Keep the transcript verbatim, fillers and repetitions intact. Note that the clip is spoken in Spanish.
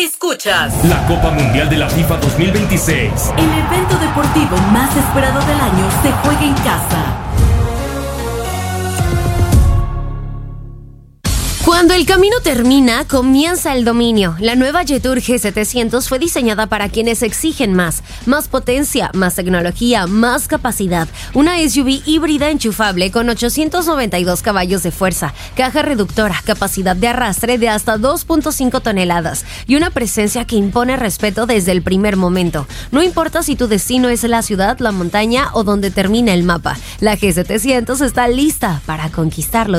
Escuchas la Copa Mundial de la FIFA dos mil veintiséis. El evento deportivo más esperado del año se juega en casa. Cuando el camino termina, comienza el dominio. La nueva Jetour G setecientos fue diseñada para quienes exigen más. Más potencia, más tecnología, más capacidad. Una S U V híbrida enchufable con ochocientos noventa y dos caballos de fuerza, caja reductora, capacidad de arrastre de hasta dos punto cinco toneladas y una presencia que impone respeto desde el primer momento. No importa si tu destino es la ciudad, la montaña o donde termina el mapa. La G setecientos está lista para conquistarlo